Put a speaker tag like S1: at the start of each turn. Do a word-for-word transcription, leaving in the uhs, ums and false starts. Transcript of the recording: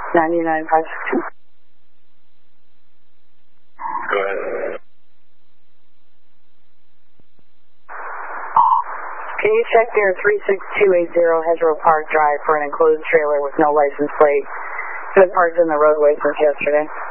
S1: ninety-nine five sixty.
S2: Go ahead.
S1: Can you check there three six two eight zero Hedgerow Park Drive for an enclosed trailer with no license plate? It's been parked in the roadway since yesterday.